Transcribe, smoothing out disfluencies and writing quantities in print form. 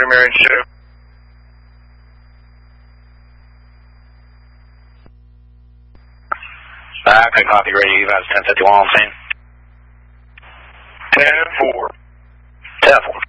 40 Marion Show. Okay, copy, radio, you guys 1051 on scene. 10-4. 10-4.